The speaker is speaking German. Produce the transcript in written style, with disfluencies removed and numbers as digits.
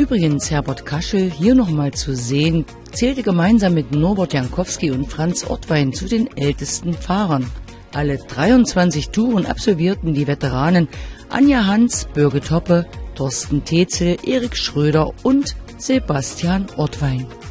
Übrigens, Herbert Kaschel, hier nochmal zu sehen, zählte gemeinsam mit Norbert Jankowski und Franz Ortwein zu den ältesten Fahrern. Alle 23 Touren absolvierten die Veteranen Anja Hans, Birgit Hoppe, Thorsten Tetzel, Erik Schröder und Sebastian Ortwein.